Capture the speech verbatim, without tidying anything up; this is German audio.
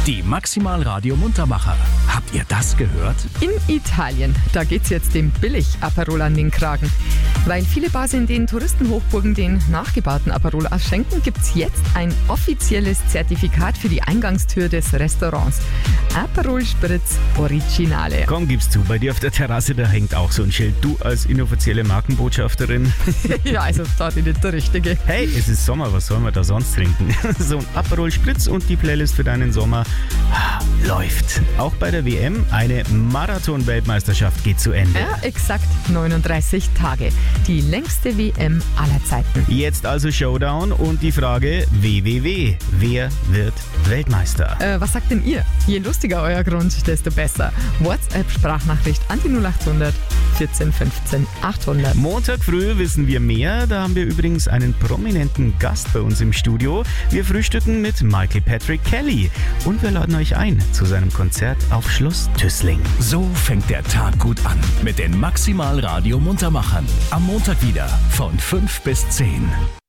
Die Maximal Radio Muntermacher. Habt ihr das gehört? In Italien, da geht's jetzt dem Billig-Aperol an den Kragen. Weil viele Bars in den Touristenhochburgen den nachgebauten Aperol ausschenken, gibt's jetzt ein offizielles Zertifikat für die Eingangstür des Restaurants. Aperol Spritz Originale. Komm, gib's zu, bei dir auf der Terrasse, da hängt auch so ein Schild. Du als inoffizielle Markenbotschafterin. Ja, also da bin ich nicht der Richtige. Hey, es ist Sommer, was sollen wir da sonst trinken? So ein Aperol Spritz und die Playlist für deinen Sommer ah, läuft. Auch bei der W M, eine Marathon-Weltmeisterschaft geht zu Ende. Ja, exakt neununddreißig Tage. Die längste W M aller Zeiten. Jetzt also Showdown und die Frage W W W. Wer wird Weltmeister? Äh, was sagt denn ihr? Je lustiger euer Grund, desto besser. WhatsApp-Sprachnachricht an die null acht hundert vierzehn fünfzehn achthundert. Montag früh wissen wir mehr. Da haben wir übrigens einen prominenten Gast bei uns im Studio. Wir frühstücken mit Michael Patrick Kelly. Und wir laden euch ein zu seinem Konzert auf Schloss Tüßling. So fängt der Tag gut an mit den Maximal Radio Muntermachern. Am Montag wieder von fünf bis zehn.